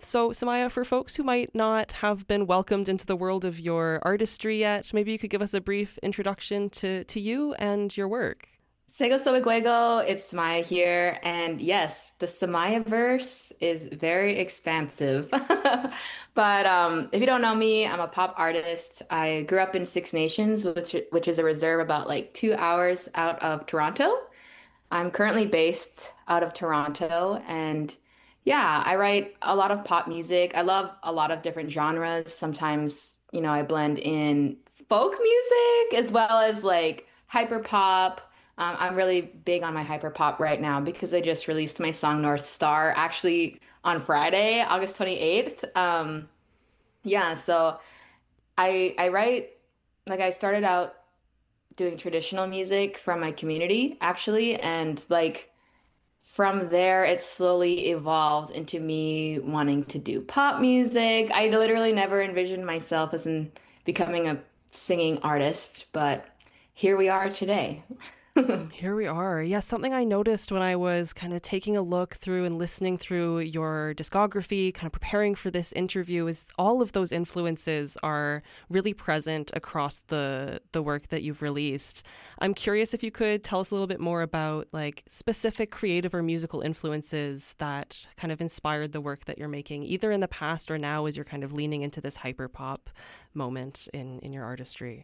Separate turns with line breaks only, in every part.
So, Samaya, for folks who might not have been welcomed into the world of your artistry yet, maybe you could give us a brief introduction to you and your work.
Sego Soy Fuego, it's Samaya here. And yes, the Samaya verse is very expansive. But if you don't know me, I'm a pop artist. I grew up in Six Nations, which is a reserve about like 2 hours out of Toronto. I'm currently based out of Toronto, and yeah, I write a lot of pop music. I love a lot of different genres. Sometimes, I blend in folk music as well as like hyper pop. I'm really big on my hyper pop right now because I just released my song North Star actually on Friday, August 28th. Yeah, so I write like I started out doing traditional music from my community actually, and like from there it slowly evolved into me wanting to do pop music. I literally never envisioned myself as in becoming a singing artist, but here we are today.
Here we are. Yeah, something I noticed when I was kind of taking a look through and listening through your discography, kind of preparing for this interview, is all of those influences are really present across the work that you've released. I'm curious if you could tell us a little bit more about like specific creative or musical influences that kind of inspired the work that you're making, either in the past or now as you're kind of leaning into this hyperpop moment in your artistry.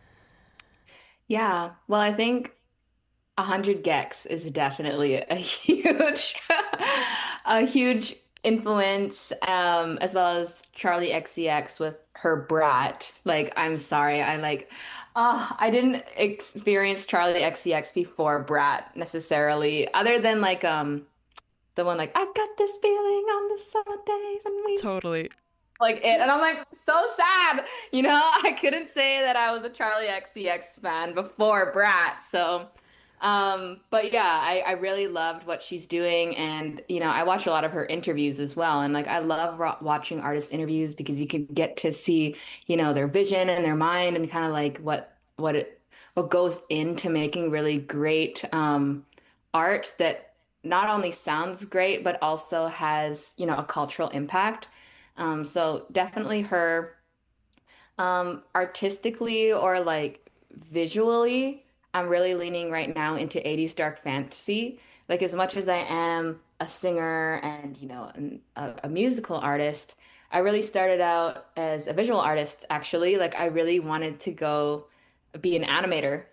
Yeah, well, I think 100 Gex is definitely a huge a huge influence, as well as Charlie XCX with her Brat. Like, I'm sorry, I didn't experience Charlie XCX before Brat necessarily, other than like the one like I got this feeling on the summer days when we
Totally.
like it, and I'm like so sad, I couldn't say that I was a Charlie XCX fan before Brat, so. But yeah, I really loved what she's doing, and I watch a lot of her interviews as well, and like I love watching artist interviews because you can get to see, their vision and their mind and kind of like what goes into making really great art that not only sounds great but also has, a cultural impact. So definitely her. Artistically or like visually, I'm really leaning right now into 80s dark fantasy. Like as much as I am a singer and, a musical artist, I really started out as a visual artist actually. Like I really wanted to go be an animator.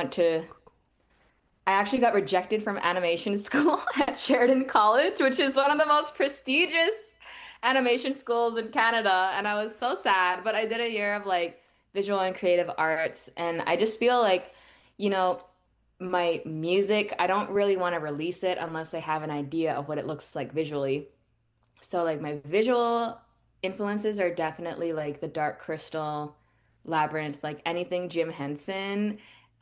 I actually got rejected from animation school at Sheridan College, which is one of the most prestigious animation schools in Canada. And I was so sad, but I did a year of like visual and creative arts. And I just feel like, you know, my music, I don't really want to release it unless I have an idea of what it looks like visually. So, like, my visual influences are definitely like the Dark Crystal, Labyrinth, like anything Jim Henson.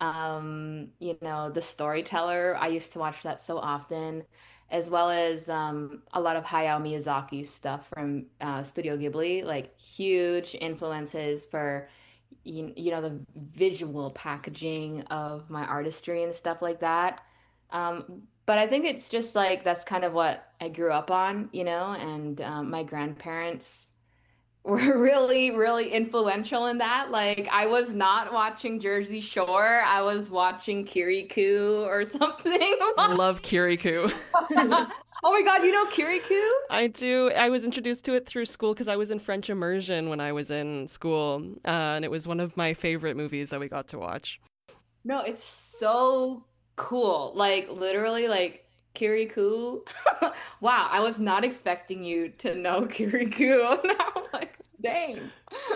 The Storyteller. I used to watch that so often, as well as a lot of Hayao Miyazaki's stuff from Studio Ghibli, like huge influences for the visual packaging of my artistry and stuff like that. But I think it's just like that's kind of what I grew up on, and my grandparents were really, really influential in that. Like, I was not watching Jersey Shore, I was watching Kirikou or something.
Love Kirikou.
Oh my God, you know Kirikou?
I do. I was introduced to it through school because I was in French immersion when I was in school, and it was one of my favorite movies that we got to watch.
No, it's so cool. Like, literally, like, Kirikou. Wow, I was not expecting you to know Kirikou. Now I'm like, dang.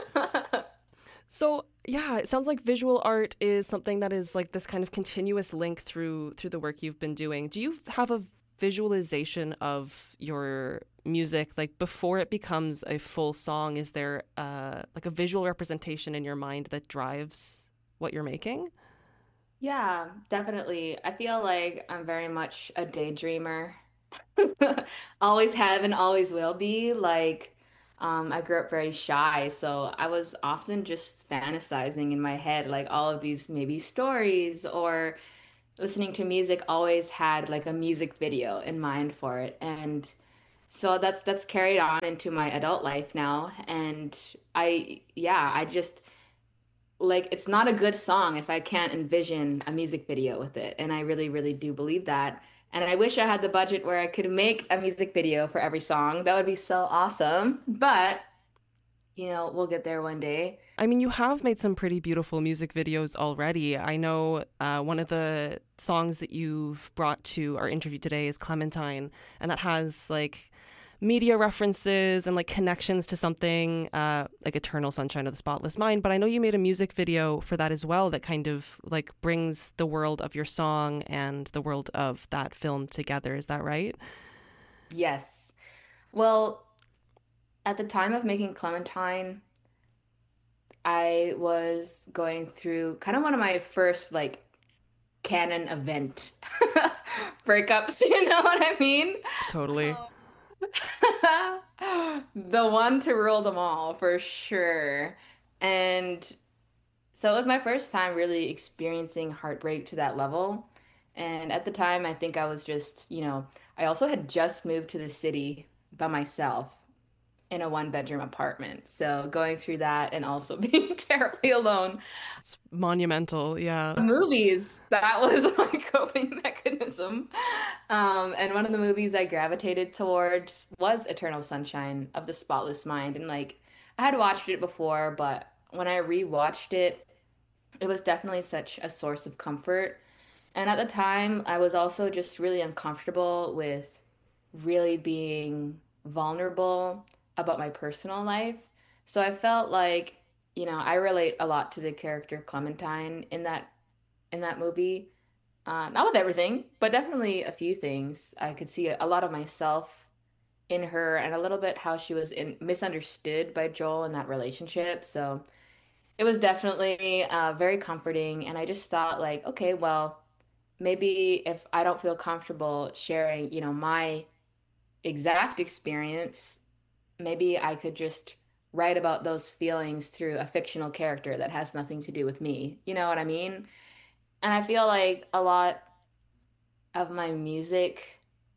So yeah, it sounds like visual art is something that is like this kind of continuous link through the work you've been doing. Do you have a visualization of your music like before it becomes a full song? Is there like a visual representation in your mind that drives what you're making?
Yeah, definitely. I feel like I'm very much a daydreamer. Always have and always will be. Like, I grew up very shy, so I was often just fantasizing in my head, like all of these maybe stories or listening to music always had like a music video in mind for it. And So that's carried on into my adult life now. And yeah, I just like it's not a good song if I can't envision a music video with it. And I really, really do believe that. And I wish I had the budget where I could make a music video for every song. That would be so awesome. But, we'll get there one day.
I mean, you have made some pretty beautiful music videos already. I know one of the songs that you've brought to our interview today is Clementine, and that has like media references and like connections to something like Eternal Sunshine of the Spotless Mind. But I know you made a music video for that as well that kind of like brings the world of your song and the world of that film together. Is that right?
Yes. Well, at the time of making Clementine, I was going through kind of one of my first like canon event breakups, you know what I mean?
Totally.
The one to rule them all for sure. And so it was my first time really experiencing heartbreak to that level. And at the time, I think I was just, I also had just moved to the city by myself in a one-bedroom apartment. So going through that and also being terribly alone.
It's monumental. Yeah.
Movies, that was my coping mechanism. And one of the movies I gravitated towards was Eternal Sunshine of the Spotless Mind. And like I had watched it before, but when I rewatched it, it was definitely such a source of comfort. And at the time, I was also just really uncomfortable with really being vulnerable about my personal life. So I felt like, I relate a lot to the character Clementine in that movie. Not with everything, but definitely a few things. I could see a lot of myself in her and a little bit how she was misunderstood by Joel in that relationship. So it was definitely very comforting. And I just thought like, okay, well, maybe if I don't feel comfortable sharing, my exact experience, maybe I could just write about those feelings through a fictional character that has nothing to do with me. You know what I mean? And I feel like a lot of my music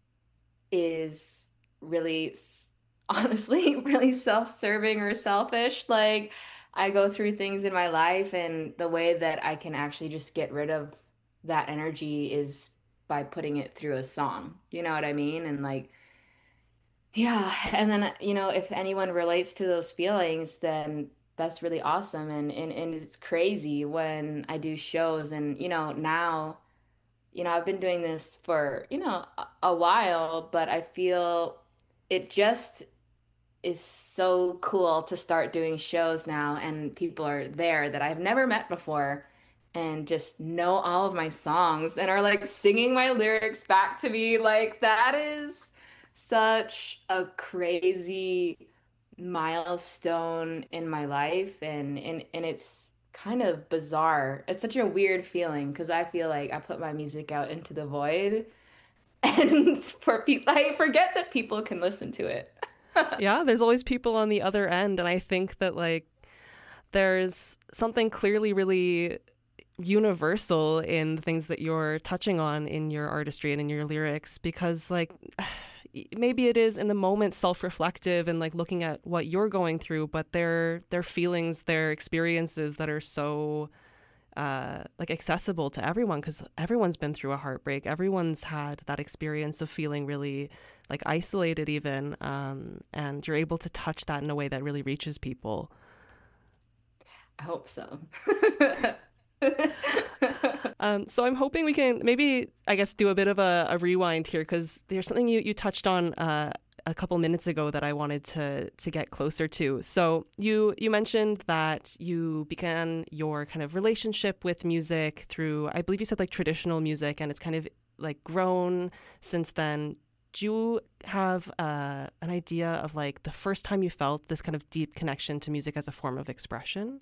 is really, honestly, really self-serving or selfish. Like, I go through things in my life, and the way that I can actually just get rid of that energy is by putting it through a song. You know what I mean? And like, yeah, and then if anyone relates to those feelings, then that's really awesome. And it's crazy when I do shows and now, I've been doing this for, a while, but I feel it just is so cool to start doing shows now and people are there that I've never met before and just know all of my songs and are like singing my lyrics back to me. Like that is such a crazy milestone in my life and it's kind of bizarre. It's such a weird feeling because I feel like I put my music out into the void and for people I forget that people can listen to it.
Yeah, there's always people on the other end. And I think that, like, there's something clearly really universal in the things that you're touching on in your artistry and in your lyrics because, like, maybe it is in the moment self-reflective and like looking at what you're going through, but they're feelings, their experiences that are so like accessible to everyone because everyone's been through a heartbreak. Everyone's had that experience of feeling really like isolated even, and you're able to touch that in a way that really reaches people.
I hope so.
So I'm hoping we can maybe, I guess, do a bit of a rewind here because there's something you touched on a couple minutes ago that I wanted to get closer to. So you mentioned that you began your kind of relationship with music through, I believe you said like traditional music, and it's kind of like grown since then. Do you have an idea of like the first time you felt this kind of deep connection to music as a form of expression?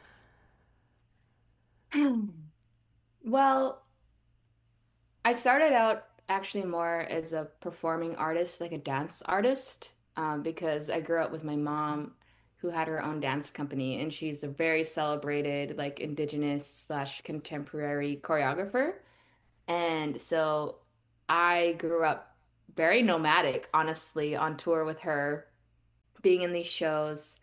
Well, I started out actually more as a performing artist, like a dance artist, because I grew up with my mom who had her own dance company, and she's a very celebrated, like indigenous slash contemporary choreographer. And so I grew up very nomadic, honestly, on tour with her, being in these shows.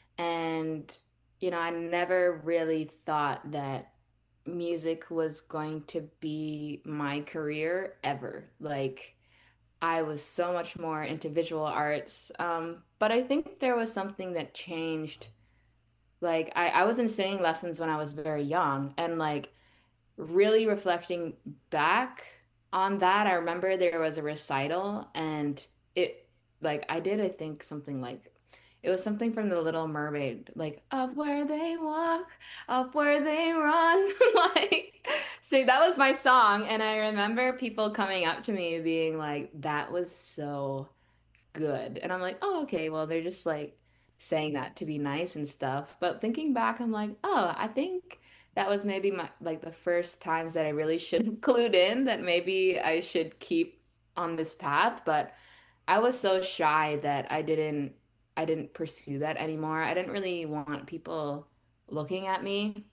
And, I never really thought that music was going to be my career ever. Like, I was so much more into visual arts. But I think there was something that changed. Like, I was in singing lessons when I was very young, and like, really reflecting back on that, I remember there was a recital and it like I did I think something like it was something from The Little Mermaid, like up where they walk, up where they run. Like, see, that was my song, and I remember people coming up to me being like, that was so good. And I'm like, oh, okay, well, they're just like saying that to be nice and stuff. But thinking back, I'm like, oh, I think that was maybe my like the first times that I really should have clued in that maybe I should keep on this path. But I was so shy that I didn't pursue that anymore. I didn't really want people looking at me.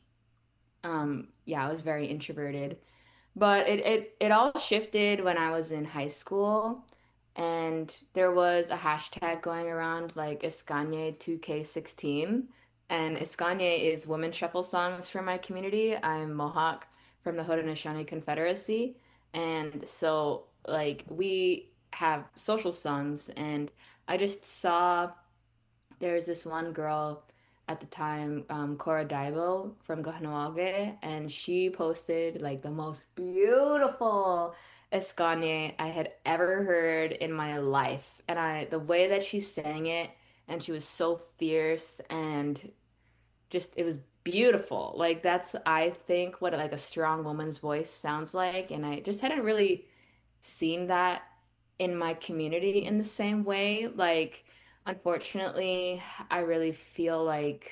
Yeah, I was very introverted. But it all shifted when I was in high school, and there was a hashtag going around like Escanye 2K16. And Escanye is women shuffle songs for my community. I'm Mohawk from the Haudenosaunee Confederacy. And so like we have social songs, and I just saw there's this one girl at the time, Cora Daibo from Kahnawake, and she posted like the most beautiful Escane I had ever heard in my life. And the way that she sang it, and she was so fierce and just, it was beautiful. Like that's, I think, what like a strong woman's voice sounds like. And I just hadn't really seen that in my community in the same way. Like, unfortunately, I really feel like,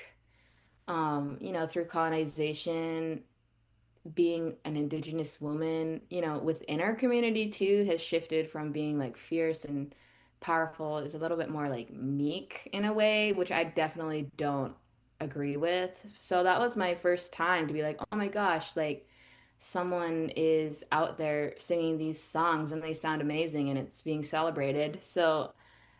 through colonization, being an indigenous woman, within our community too, has shifted from being like fierce and powerful is a little bit more like meek in a way, which I definitely don't agree with. So that was my first time to be like, oh my gosh, like someone is out there singing these songs and they sound amazing and it's being celebrated. So,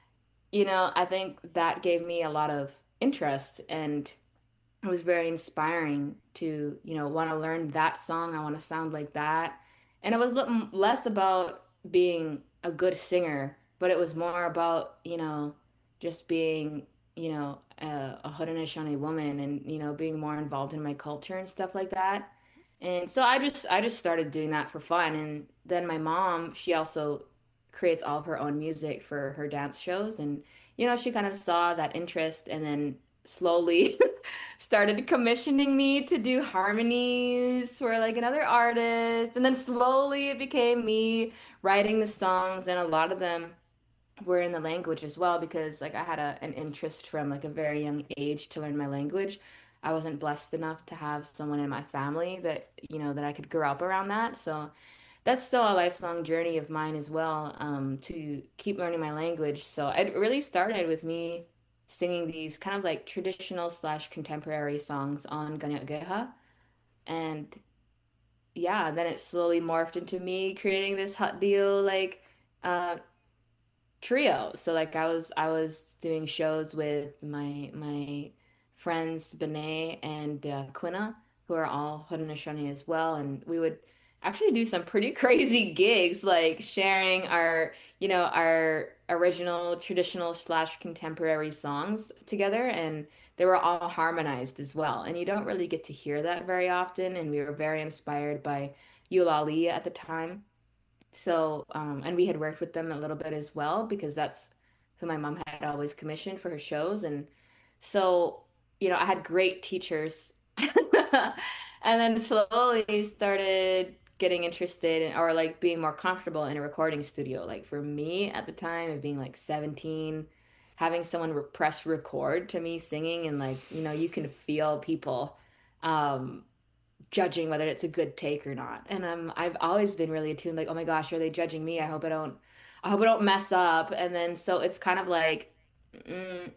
I think that gave me a lot of interest, and it was very inspiring to, want to learn that song. I want to sound like that. And it was less about being a good singer, but it was more about, just being, a Haudenosaunee woman, and, being more involved in my culture and stuff like that. And so I just started doing that for fun. And then my mom, she also creates all of her own music for her dance shows. And, she kind of saw that interest and then slowly started commissioning me to do harmonies for like another artist. And then slowly it became me writing the songs, and a lot of them were in the language as well because like I had an interest from like a very young age to learn my language. I wasn't blessed enough to have someone in my family that, that I could grow up around that. So that's still a lifelong journey of mine as well, to keep learning my language. So it really started with me singing these kind of like traditional slash contemporary songs on Ganyak Geha. And yeah, then it slowly morphed into me creating this hot deal like uh trio. So like I was doing shows with my friends Benet and Quina, who are all Haudenosaunee as well, and we would actually do some pretty crazy gigs, like sharing our original traditional slash contemporary songs together, and they were all harmonized as well. And you don't really get to hear that very often, and we were very inspired by Eulalie at the time. So, and we had worked with them a little bit as well because that's who my mom had always commissioned for her shows. And so, I had great teachers. And then slowly started getting interested in, or like being more comfortable in a recording studio. Like for me at the time of being like 17, having someone press record to me singing, and like, you can feel people. Um, Judging whether it's a good take or not. And I've always been really attuned, like, oh my gosh, are they judging me? I hope I don't mess up. And then so it's kind of like, mm,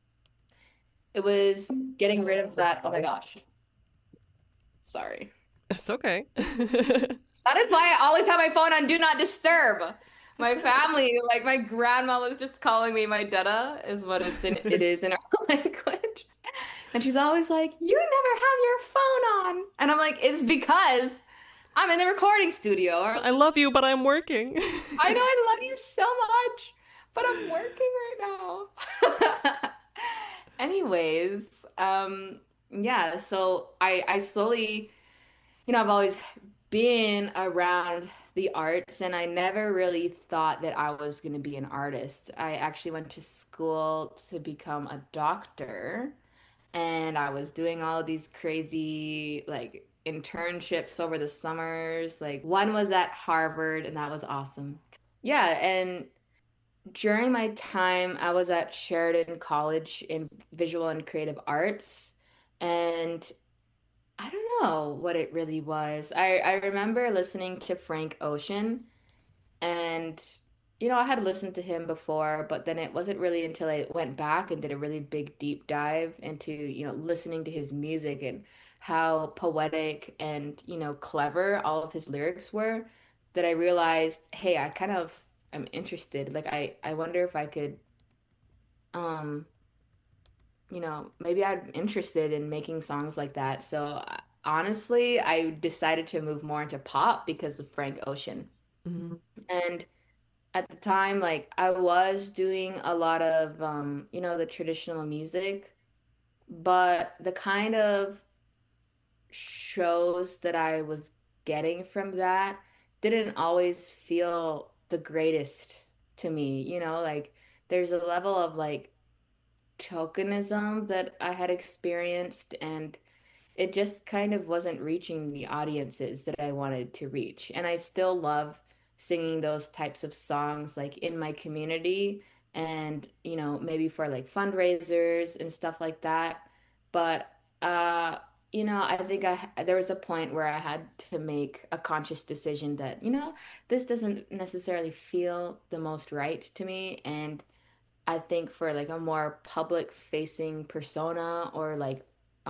it was getting rid of that. Oh my gosh, sorry.
It's okay.
That is why I always have my phone on Do Not Disturb. My family, like my grandma was just calling me my dada is what it is in our language. And she's always like, "You never have your phone on." And I'm like, "It's because I'm in the recording studio." Or
I love you, but I'm working.
I know I love you so much, but I'm working right now. Anyways, yeah, so I slowly, I've always been around the arts and I never really thought that I was going to be an artist. I actually went to school to become a doctor and I was doing all of these crazy like internships over the summers. Like one was at Harvard and that was awesome. Yeah, and during my time, I was at Sheridan College in visual and creative arts, and I don't know what it really was. I remember listening to Frank Ocean, and I had listened to him before, but then it wasn't really until I went back and did a really big deep dive into, listening to his music and how poetic and, clever all of his lyrics were, that I realized, hey, I kind of am interested. Like I wonder if I could um, maybe I'm interested in making songs like that. So honestly, I decided to move more into pop because of Frank Ocean.
Mhm.
And at the time, like I was doing a lot of the traditional music, but the kind of shows that I was getting from that didn't always feel the greatest to me, like there's a level of like tokenism that I had experienced and it just kind of wasn't reaching the audiences that I wanted to reach. And I still love singing those types of songs like in my community and, maybe for like fundraisers and stuff like that. But, I think there was a point where I had to make a conscious decision that, this doesn't necessarily feel the most right to me. And I think for like a more public facing persona or like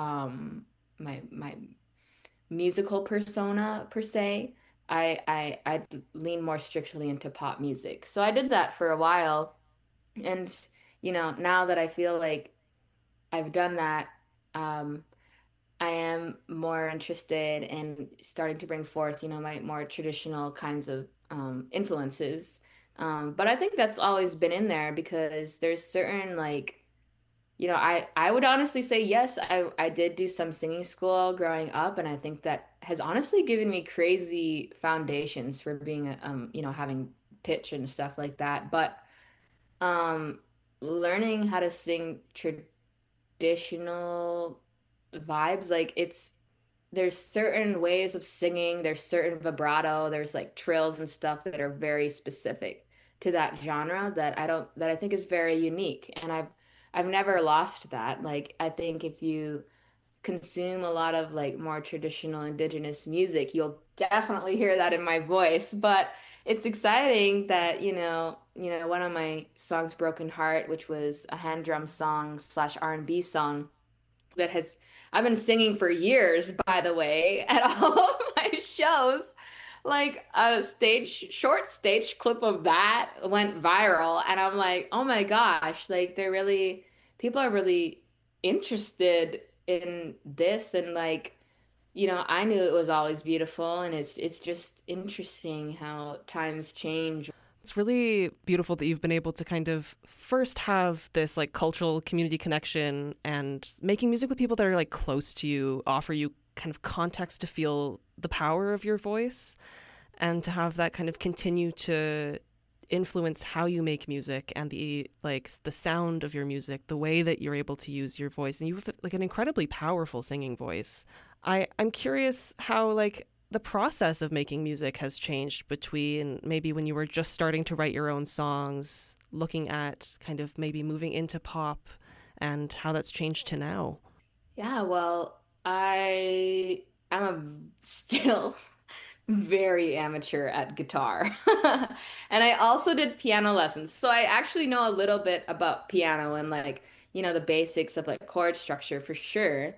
my musical persona per se, I lean more strictly into pop music. So I did that for a while and now that I feel like I've done that, um I am more interested in starting to bring forth, my more traditional kinds of influences. But I think that's always been in there because there's certain like, I would honestly say yes, I did do some singing school growing up, and I think that has honestly given me crazy foundations for being having pitch and stuff like that. But um, learning how to sing traditional vibes. Like there's certain ways of singing, there's certain vibrato, there's like trills and stuff that are very specific to that genre that I think is very unique. And I've never lost that. Like I think if you consume a lot of like more traditional indigenous music, you'll definitely hear that in my voice. But it's exciting that, one of my songs, Broken Heart, which was a hand drum song slash R&B song that has I've been singing for years, by the way, at all of my shows. Like a short stage clip of that went viral, and I'm like, oh my gosh, like people are really interested in this, and like, I knew it was always beautiful, and it's just interesting how times change.
It's really beautiful that you've been able to kind of first have this like cultural community connection and making music with people that are like close to you, offer you kind of context to feel the power of your voice, and to have that kind of continue to influence how you make music and the sound of your music, the way that you're able to use your voice. And you have like an incredibly powerful singing voice. I'm curious how like the process of making music has changed between maybe when you were just starting to write your own songs, looking at kind of maybe moving into pop, and how that's changed to now.
Yeah, well, I am still very amateur at guitar. And I also did piano lessons. So I actually know a little bit about piano and like, the basics of like chord structure for sure.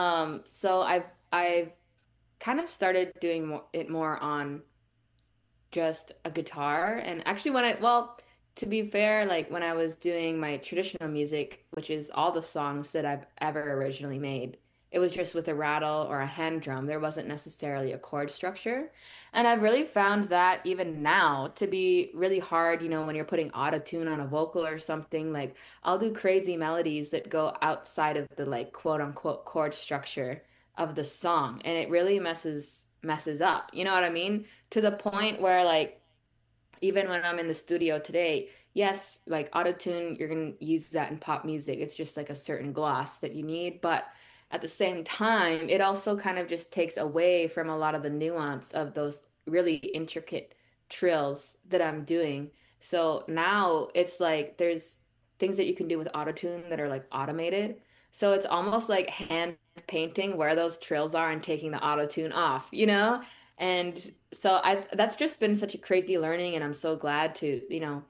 So I've kind of started doing it more on just a guitar. And actually, well, to be fair, like when I was doing my traditional music, which is all the songs that I've ever originally made, it was just with a rattle or a hand drum. There wasn't necessarily a chord structure. And I've really found that even now to be really hard, when you're putting auto-tune on a vocal or something, like I'll do crazy melodies that go outside of the like quote unquote chord structure of the song, and it really messes up. You know what I mean? To the point where like even when I'm in the studio today, yes, like autotune, you're gonna use that in pop music. It's just like a certain gloss that you need, but at the same time, it also kind of just takes away from a lot of the nuance of those really intricate trills that I'm doing. So now it's like there's things that you can do with autotune that are like automated. So it's almost like hand painting where those trills are and taking the autotune off, you know? And so I that's just been such a crazy learning, and I'm so glad to,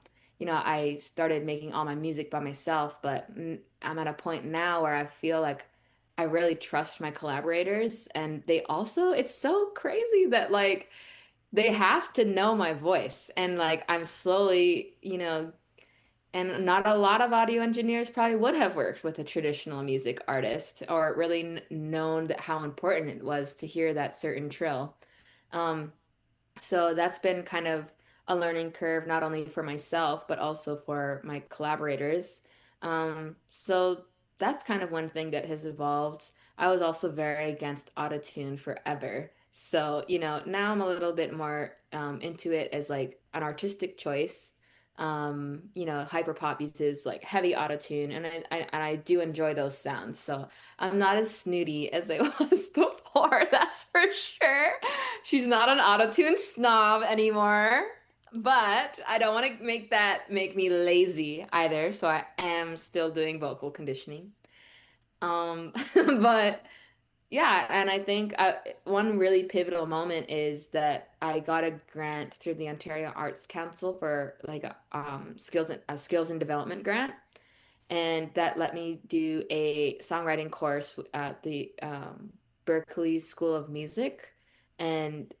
I started making all my music by myself, but I'm at a point now where I feel like I really trust my collaborators, and they also, it's so crazy that like they have to know my voice, and like I'm slowly, and not a lot of audio engineers probably would have worked with a traditional music artist or really known that how important it was to hear that certain trill. Um, so that's been kind of a learning curve, not only for myself, but also for my collaborators. So that's kind of one thing that has evolved. I was also very against autotune forever. So, now I'm a little bit more into it as like an artistic choice. Hyperpop uses like heavy autotune, and I do enjoy those sounds. So I'm not as snooty as I was before, that's for sure. She's not an autotune snob anymore. But I don't want to make that make me lazy either, so I am still doing vocal conditioning. But yeah, and I think one really pivotal moment is that I got a grant through the Ontario Arts Council for like a skills and development grant, and that let me do a songwriting course at the Berklee School of Music, and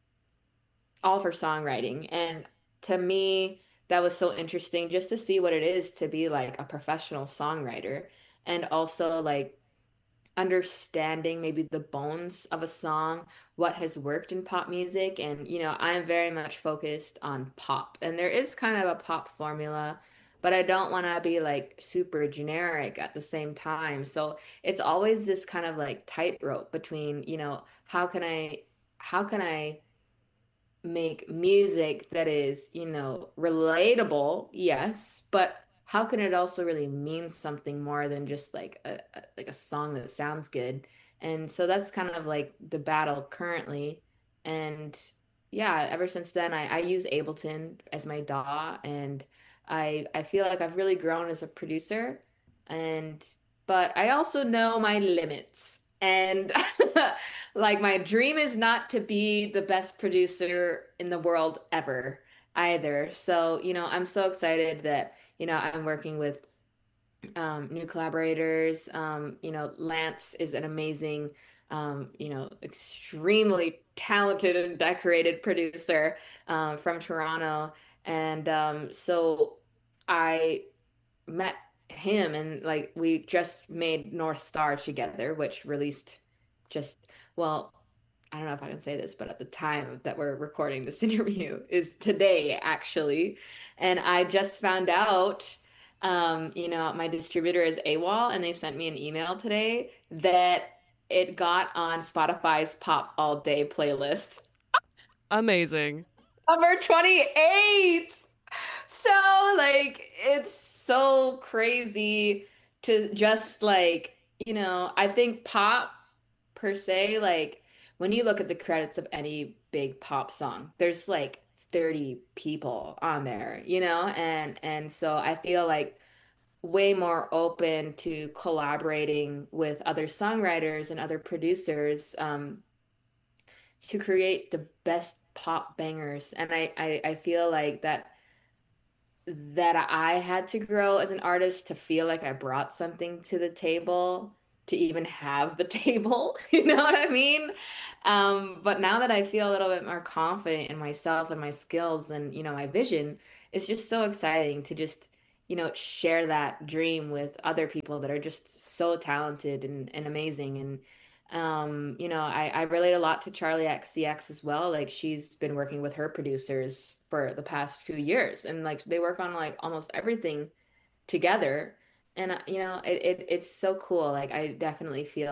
all for songwriting. And to me, that was so interesting just to see what it is to be like a professional songwriter, and also like understanding maybe the bones of a song, what has worked in pop music. And, I'm very much focused on pop, and there is kind of a pop formula, but I don't want to be like super generic at the same time. So it's always this kind of like tightrope between, how can I make music that is, relatable, yes, but how can it also really mean something more than just like a song that sounds good? And so that's kind of like the battle currently. And yeah, ever since then, I use Ableton as my DAW, and I feel like I've really grown as a producer, and but I also know my limits. And like my dream is not to be the best producer in the world ever either. So, I'm so excited that, I'm working with new collaborators. Lance is an amazing, extremely talented and decorated producer from Toronto. And so I met him, and like we just made North Star together, which released just, well, I don't know if I can say this, but at the time that we're recording this interview is today actually. And I just found out, my distributor is AWOL, and they sent me an email today that it got on Spotify's Pop All Day playlist.
Amazing.
Number 28. So, like, it's so crazy to just like, I think pop per se, like, when you look at the credits of any big pop song, there's like 30 people on there, and so I feel like way more open to collaborating with other songwriters and other producers to create the best pop bangers. And I feel like that I had to grow as an artist to feel like I brought something to the table. to even have the table. You know what I mean? But now that I feel a little bit more confident in myself and my skills and, my vision, it's just so exciting to just, share that dream with other people that are just so talented and amazing. And, I relate a lot to Charlie XCX as well. Like she's been working with her producers for the past few years and like they work on like almost everything together. And it's so cool. Like I definitely feel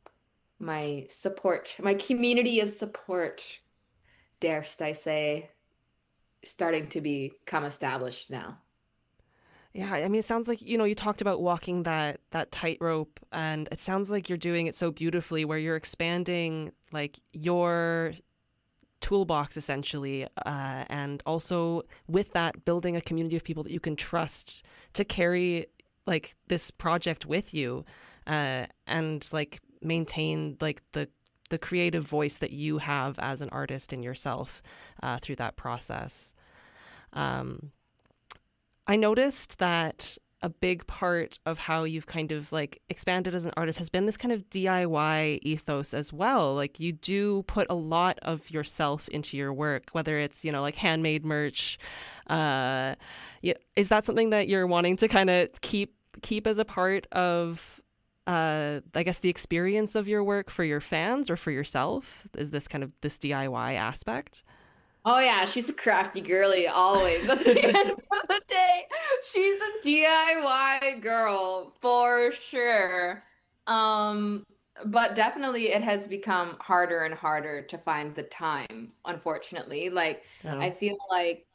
my support, my community of support, darest I say, starting to become established now.
Yeah, I mean, it sounds like, you talked about walking that tightrope, and it sounds like you're doing it so beautifully where you're expanding like your toolbox essentially, and also with that building a community of people that you can trust to carry like this project with you, and like maintain like the creative voice that you have as an artist in yourself, through that process. Um, I noticed that a big part of how you've kind of like expanded as an artist has been this kind of DIY ethos as well. Like you do put a lot of yourself into your work, whether it's, like handmade merch. Yeah, is that something that you're wanting to kind of keep as a part of, I guess, the experience of your work for your fans or for yourself? Is this kind of this DIY aspect?
Oh yeah, she's a crafty girly always. At the end of the day, she's a DIY girl for sure. Um, but definitely it has become harder and harder to find the time, unfortunately. Like I
Oh.
feel like,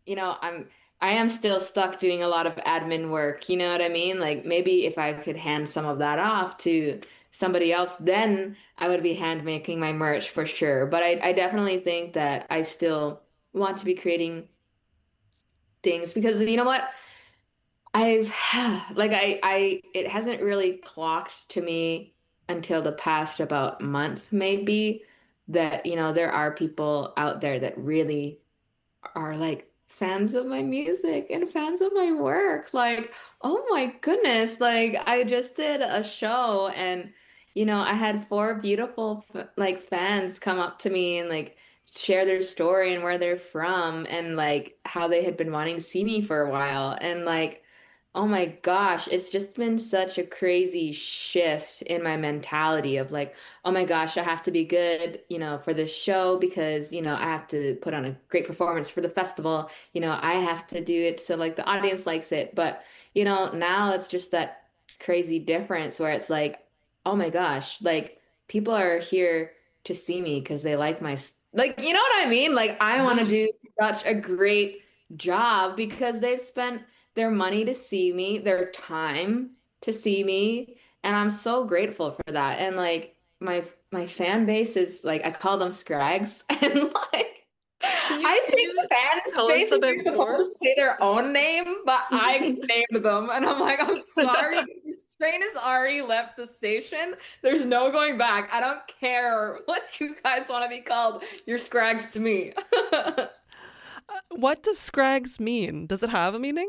I am still stuck doing a lot of admin work, you know what I mean? Like maybe if I could hand some of that off to somebody else, then I would be hand making my merch for sure. But I definitely think that I still want to be creating things because you know what? I've like it hasn't really clocked to me until the past about month maybe that there are people out there that really are like fans of my music and fans of my work. Like, oh my goodness, like I just did a show and I had four beautiful like fans come up to me and like share their story and where they're from and like how they had been wanting to see me for a while and like oh my gosh, it's just been such a crazy shift in my mentality of like, oh my gosh, I have to be good, for this show because, I have to put on a great performance for the festival. I have to do it so like the audience likes it. But, now it's just that crazy difference where it's like, oh my gosh, like people are here to see me because they like like, you know what I mean? Like I want to
Yeah.
do such a great job because they've spent their money to see me, their time to see me, and I'm so grateful for that. And like my fan base is like I call them Scrags, and like
Can you
I
can
think
you
fan
tell us a
bases
bit
are supposed
more?
to say their own name, but I named them, and I'm like, I'm sorry, this train has already left the station. There's no going back. I don't care what you guys want to be called. You're Scrags to me.
What does scrags mean? Does it have a meaning?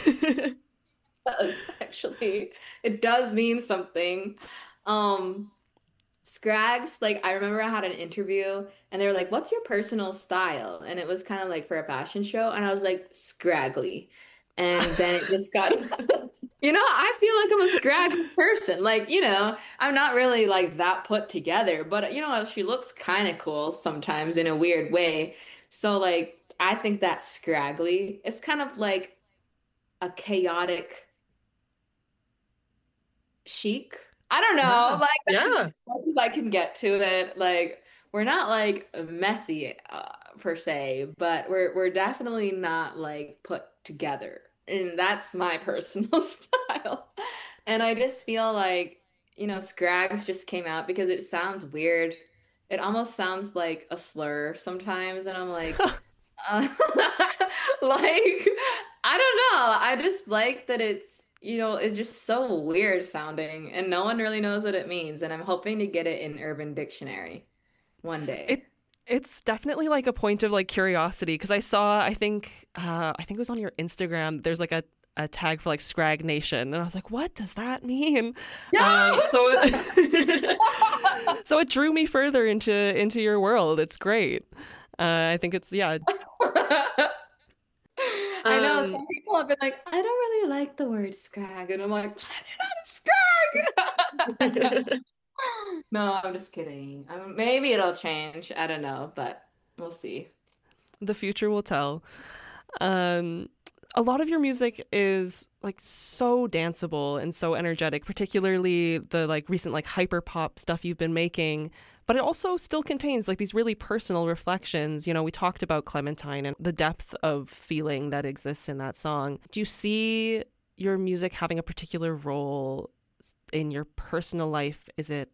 Does actually. It does mean something. Um, Scrags, like I remember I had an interview and they were like, "What's your personal style?" And it was kind of like for a fashion show, and I was like, "Scraggly." And then it just got, I feel like I'm a scraggly person. Like, I'm not really like that put together, but she looks kind of cool sometimes in a weird way. So like I think that's scraggly. It's kind of like a chaotic chic. I don't know.
Yeah.
Like that's
Yeah.
as close as I can get to it. Like we're not like messy per se, but we're definitely not like put together. And that's my personal style. And I just feel like, Scrags just came out because it sounds weird. It almost sounds like a slur sometimes, and I'm like, uh, like, I don't know. I just like that it's just so weird sounding and no one really knows what it means. And I'm hoping to get it in Urban Dictionary one day.
It it's definitely like a point of like curiosity because I saw, I think it was on your Instagram. There's like a tag for like Scrag Nation, and I was like, what does that mean?
Yes!
So so it drew me further into your world. It's great. I think it's yeah.
I know
Um,
some people have been like, I don't really like the word scrag. And I'm like, you're not a scrag. No, I'm just kidding. Maybe it'll change. I don't know, but we'll see.
the future will tell. Um, a lot of your music is like so danceable and so energetic, particularly the like recent like hyper pop stuff you've been making. But it also still contains like these really personal reflections. You know, we talked about Clementine and the depth of feeling that exists in that song. Do you see your music having a particular role in your personal life?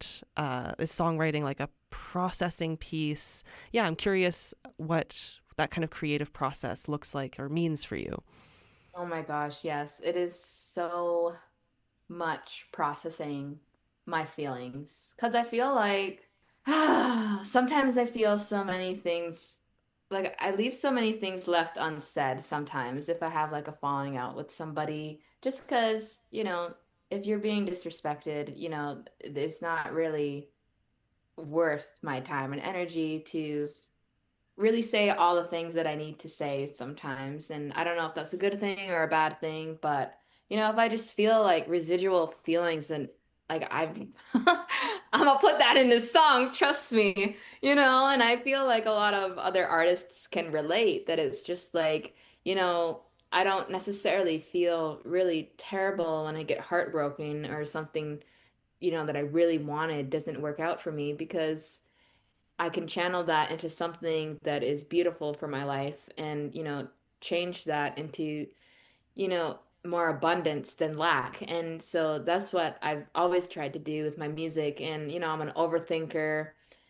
Is songwriting like a processing piece? Yeah, I'm curious what that kind of creative process looks like or means for you.
Oh my gosh, yes. It is so much processing my feelings. Because I feel like sometimes I feel so many things, like I leave so many things left unsaid sometimes if I have like a falling out with somebody, just because, if you're being disrespected, it's not really worth my time and energy to really say all the things that I need to say sometimes. And I don't know if that's a good thing or a bad thing, but if I just feel like residual feelings and like I'm gonna put that in this song, trust me, and I feel like a lot of other artists can relate that it's just like, you know, I don't necessarily feel really terrible when I get heartbroken or something, that I really wanted doesn't work out for me because I can channel that into something that is beautiful for my life and, change that into, more abundance than lack. And so that's what I've always tried to do with my music. And, I'm an overthinker.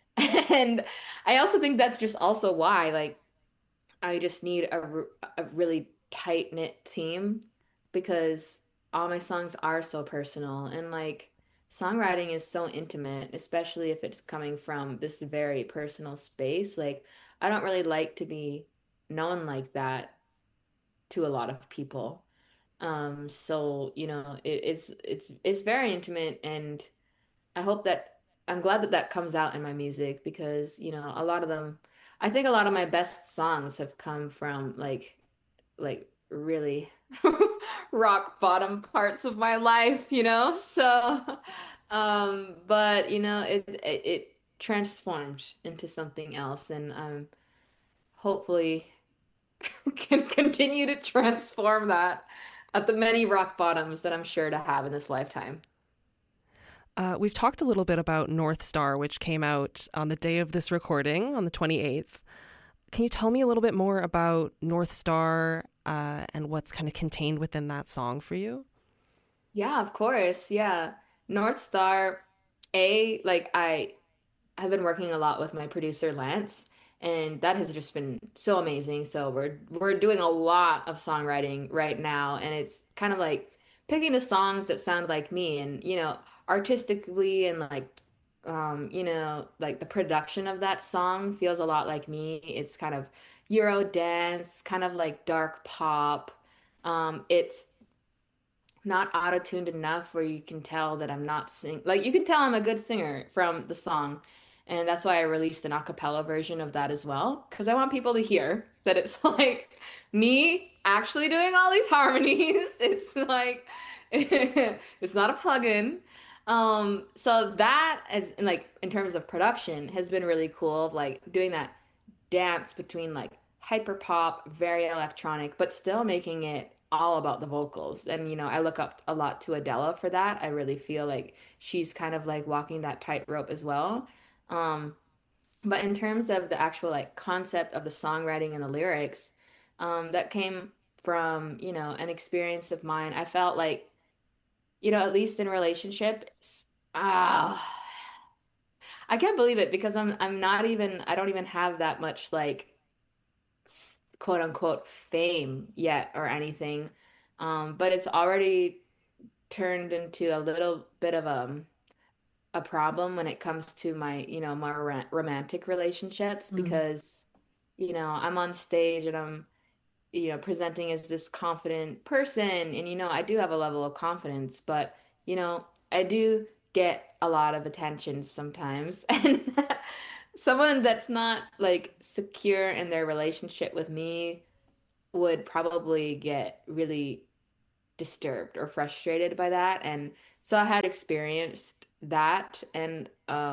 And I also think that's just also why, like, I just need a really tight-knit team because all my songs are so personal and like songwriting is so intimate, especially if it's coming from this very personal space. Like I don't really like to be known like that to a lot of people. So, it's very intimate and I hope that I'm glad that that comes out in my music because, a lot of them, I think a lot of my best songs have come from like really rock bottom parts of my life. So, but it transformed into something else, and hopefully can continue to transform that at the many rock bottoms that I'm sure to have in this lifetime.
We've talked a little bit about North Star, which came out on the day of this recording on the 28th. Can you tell me a little bit more about North Star and what's kind of contained within that song for you?
Yeah, of course. Yeah. North Star, like I have been working a lot with my producer Lance, and that has just been so amazing. So we're doing a lot of songwriting right now, and it's kind of like picking the songs that sound like me and artistically and like the production of that song feels a lot like me. It's kind of Euro dance, kind of like dark pop. It's not auto-tuned enough where you can tell that I'm not sing like you can tell I'm a good singer from the song. And that's why I released an a cappella version of that as well, because I want people to hear that it's like me actually doing all these harmonies. It's like it's not a plugin. So that as like in terms of production has been really cool, like doing that dance between like hyper pop, very electronic, but still making it all about the vocals. And I look up a lot to Adele for that. I really feel like she's kind of like walking that tightrope as well. Um, but in terms of the actual like concept of the songwriting and the lyrics, that came from, an experience of mine. I felt like, at least in relationships, ah, I can't believe it because I'm not even I don't even have that much like quote unquote fame yet or anything. But it's already turned into a little bit of a problem when it comes to my, more romantic relationships
Mm.
because, I'm on stage and I'm presenting as this confident person. And, I do have a level of confidence, but, I do get a lot of attention sometimes. And someone that's not like secure in their relationship with me would probably get really disturbed or frustrated by that. And so I had experienced that. And,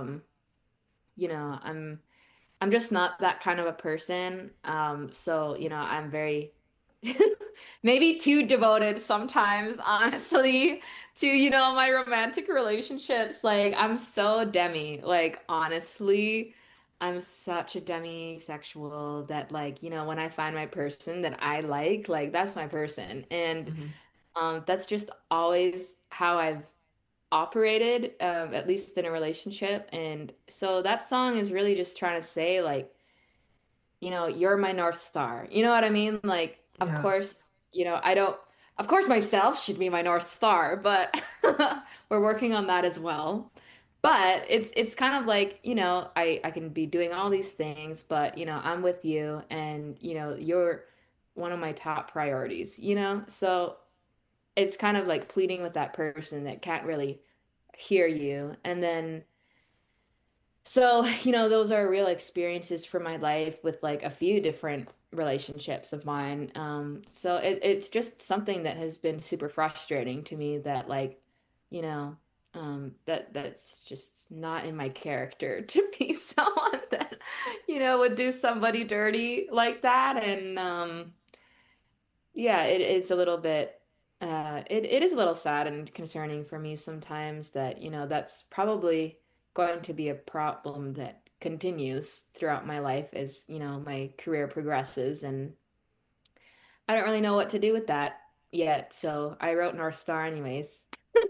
I'm just not that kind of a person. So, I'm very maybe too devoted sometimes, honestly, to, my romantic relationships. Like, I'm so demi. Like, honestly, I'm such a demisexual that, like, when I find my person that I like, that's my person. And
Hmm.
that's just always how I've operated, at least in a relationship. And so that song is really just trying to say, like, you're my North Star. You know what I mean? Like, of
Yeah.
course, I don't, of course, myself should be my North Star, but we're working on that as well. But it's kind of like, I can be doing all these things, but I'm with you and you're one of my top priorities, So it's kind of like pleading with that person that can't really hear you. And then so, those are real experiences for my life with like a few different relationships of mine. So it's just something that has been super frustrating to me that like, you know, that's just not in my character to be someone that, would do somebody dirty like that. And yeah, it's a little bit it is a little sad and concerning for me sometimes that, that's probably going to be a problem that continues throughout my life as, my career progresses, and I don't really know what to do with that yet. So I wrote North Star anyways.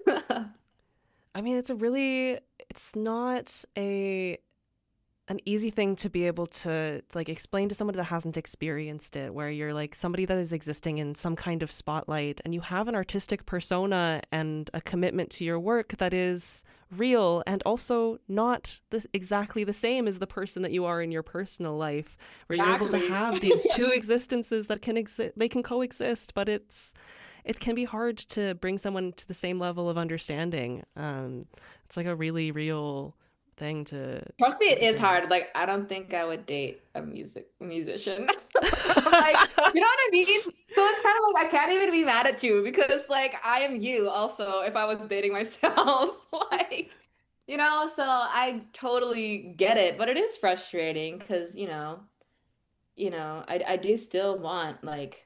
I mean, it's not an easy thing to be able to like explain to somebody that hasn't experienced it, where you're like somebody that is existing in some kind of spotlight and you have an artistic persona and a commitment to your work that is real and also not exactly the same as the person that you are in your personal life, where you're able to
Exactly.
have these two existences that can exist, they can coexist, but it can be hard to bring someone to the same level of understanding. It's like a really real thing
Trust me,
to
it is
begin.
hard. Like, I don't think I would date a musician. Like, you know what I mean? So it's kind of like I can't even be mad at you because like I am you also if I was dating myself. Like, so I totally get it, but it is frustrating because, I do still want like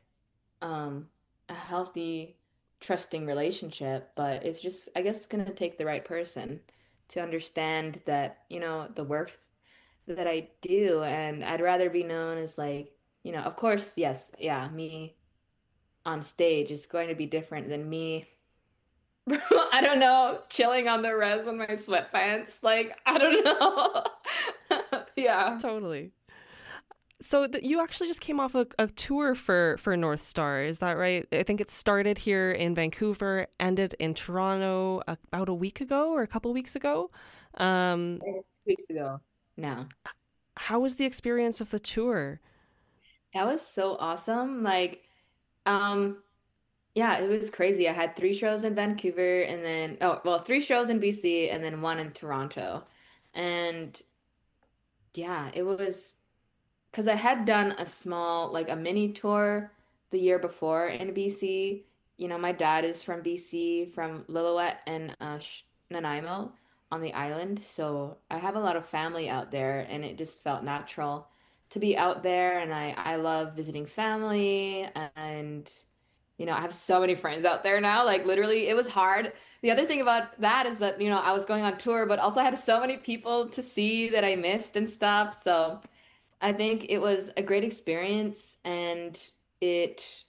a healthy, trusting relationship, but it's just I guess gonna take the right person to understand that, the worth that I do, and I'd rather be known as like, of course, yes, yeah, me on stage is going to be different than me. I don't know, chilling on the res in my sweatpants. Like, I don't know. Yeah.
Totally. So you actually just came off a tour for North Star, is that right? I think it started here in Vancouver, ended in Toronto about a week ago or a couple weeks ago. Um,
It was 2 weeks ago. No.
how was the experience of the tour?
That was so awesome. Like, um, yeah, it was crazy. I had 3 shows in Vancouver and then, oh, well, 3 shows in BC and then one in Toronto. And yeah, it was because I had done a small, like a mini tour the year before in BC. My dad is from BC, from Lillooet and Nanaimo on the island. So I have a lot of family out there, and it just felt natural to be out there. And I love visiting family. And, I have so many friends out there now. Like, literally, it was hard. The other thing about that is that, I was going on tour, but also I had so many people to see that I missed and stuff. So, I think it was a great experience and it,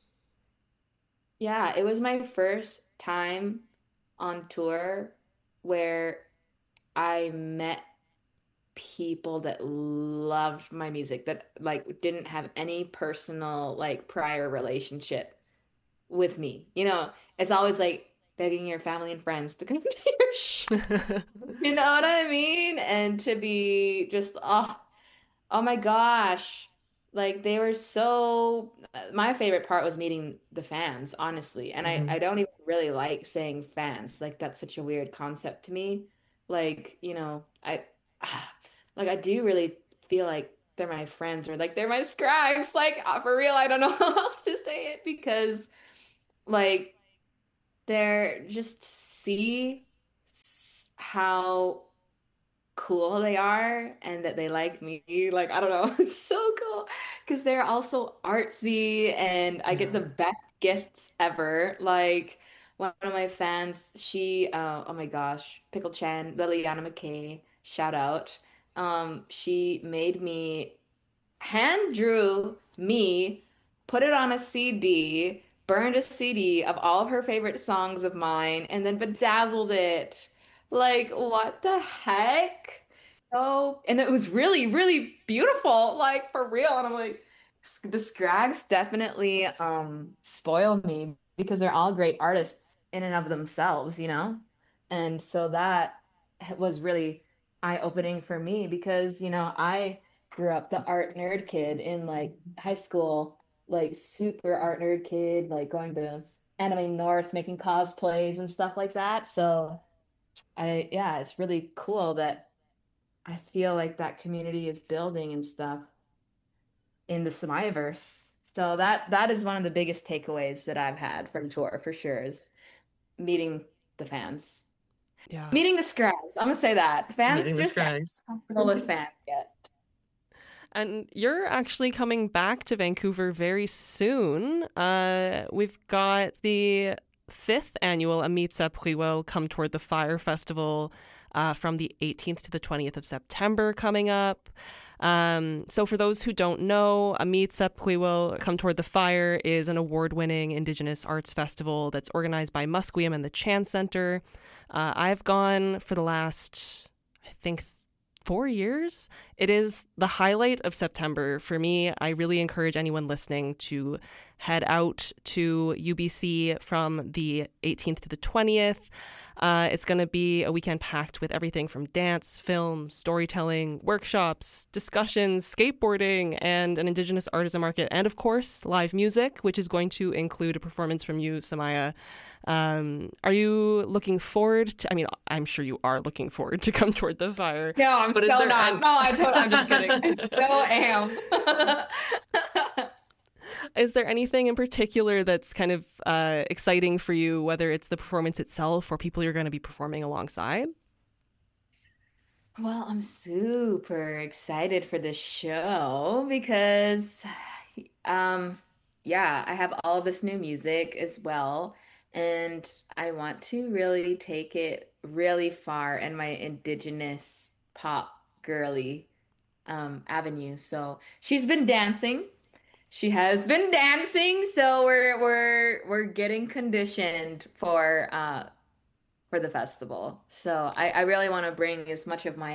yeah, it was my first time on tour where I met people that loved my music that like didn't have any personal like prior relationship with me. It's always like begging your family and friends to come to your show. You know what I mean? And to be just, oh my gosh. Like they were so my favorite part was meeting the fans, honestly. And I
Hmm.
don't even really like saying fans. Like that's such a weird concept to me. Like, I like I do really feel like they're my friends or like they're my scrags. Like for real, I don't know how else to say it because like they're just see how cool they are and that they like me. Like, I don't know, it's so cool because they're also artsy and I get
Yeah.
the best gifts ever. Like, one of my fans, oh my gosh, Pickle Chan, Liliana McKay, shout out. She made me hand drew me, put it on a CD, burned a CD of all of her favorite songs of mine, and then bedazzled it. Like, what the heck? So, and it was really, really beautiful, like for real. And I'm like, the Scrags definitely spoil me because they're all great artists in and of themselves, you know? And so that was really eye-opening for me because, I grew up the art nerd kid in like high school, like super art nerd kid, like going to Anime North, making cosplays and stuff like that. So yeah, it's really cool that I feel like that community is building and stuff in the Samayaverse. So that is one of the biggest takeaways that I've had from tour for sure is meeting the fans.
Yeah.
Meeting the Scrags. I'm gonna say that. Fans
Meeting the
just
Scrags.
comfortable with fans yet.
And you're actually coming back to Vancouver very soon. We've got the fifth annual Amitsa Priwell Come Toward the Fire Festival from the 18th to the 20th of September coming up. So for those who don't know, Amitsa Priwell Come Toward the Fire is an award-winning Indigenous arts festival that's organized by Musqueam and the Chan Center. I've gone for the last, I think, 4 years. It is the highlight of September for me. I really encourage anyone listening to head out to UBC from the 18th to the 20th. It's going to be a weekend packed with everything from dance, film, storytelling, workshops, discussions, skateboarding, and an Indigenous artisan market, and of course, live music, which is going to include a performance from you, Samaya. Are you looking forward to? I mean, I'm sure you are looking forward to Come Toward the Fire.
No, I'm
But is
so
there
not.
an
No, I'm just kidding. I so am.
is there anything in particular that's kind of exciting for you, whether it's the performance itself or people you're going to be performing alongside?
Well, I'm super excited for this show because, um, yeah, I have all of this new music as well, and I want to really take it really far in my indigenous pop girly avenue. So she's been dancing. She has been dancing, so we're getting conditioned for the festival. So I really want to bring as much of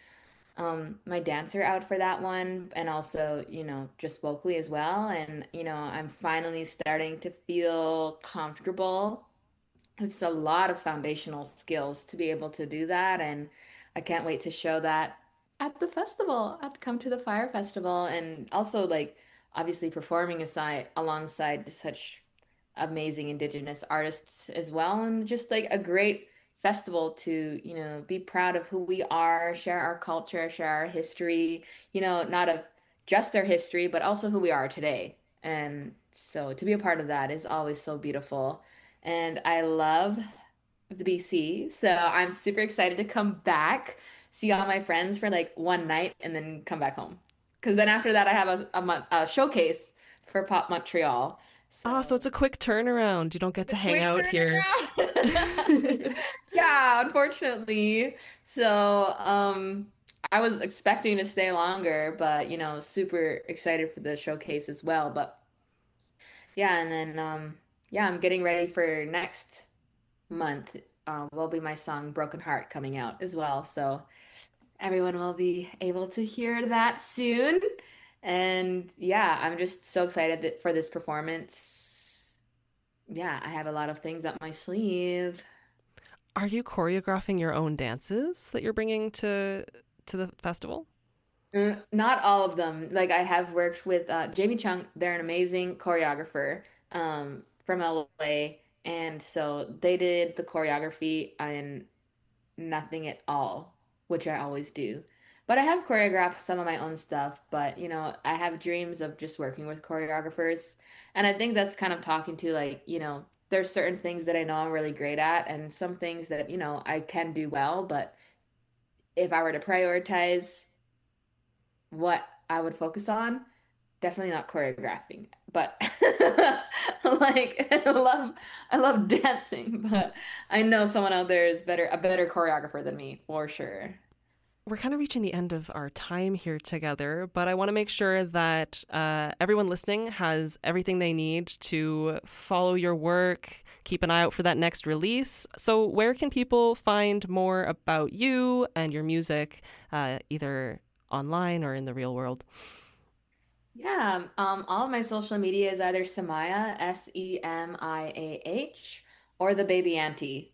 my dancer out for that one and also, just vocally as well. And, I'm finally starting to feel comfortable. It's a lot of foundational skills to be able to do that. And I can't wait to show that at the festival, at Come to the Fire Festival. And also like obviously performing alongside such amazing Indigenous artists as well. And just like a great festival to, be proud of who we are, share our culture, share our history, not of just their history, but also who we are today. And so to be a part of that is always so beautiful. And I love the BC. So I'm super excited to come back, see all my friends for like one night, and then come back home. Because then after that, I have a showcase for Pop Montreal.
Ah, so
So
it's a quick turnaround. You don't get to
a
hang
quick
out here.
turnaround. Yeah, unfortunately. So I was expecting to stay longer, but super excited for the showcase as well. But yeah, and then yeah, I'm getting ready for next month will be my song Broken Heart coming out as well. So everyone will be able to hear that soon. And yeah, I'm just so excited for this performance. Yeah, I have a lot of things up my sleeve.
Are you choreographing your own dances that you're bringing to the festival?
Not all of them. Like I have worked with Jamie Chung. They're an amazing choreographer from LA, and so they did the choreography and nothing at all, which I always do. But I have choreographed some of my own stuff, but I have dreams of just working with choreographers. And I think that's kind of talking to like, there's certain things that I know I'm really great at and some things that, I can do well, but if I were to prioritize what I would focus on, definitely not choreographing. But like I love dancing, but I know someone out there is a better choreographer than me for sure.
We're kind of reaching the end of our time here together, but I want to make sure that everyone listening has everything they need to follow your work, keep an eye out for that next release. So, where can people find more about you and your music, either online or in the real world?
Yeah, all of my social media is either Samaya, Semiah, or the Baby Auntie,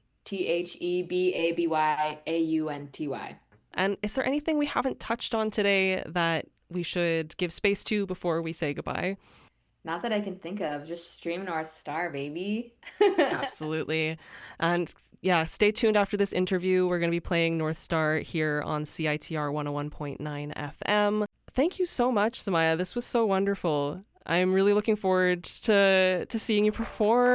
TheBabyAunty.
And is there anything we haven't touched on today that we should give space to before we say goodbye?
Not that I can think of, just stream North Star, baby.
Absolutely. And yeah, stay tuned after this interview. We're going to be playing North Star here on CITR 101.9 FM. Thank you so much, Samaya. This was so wonderful. I'm really looking forward to seeing you perform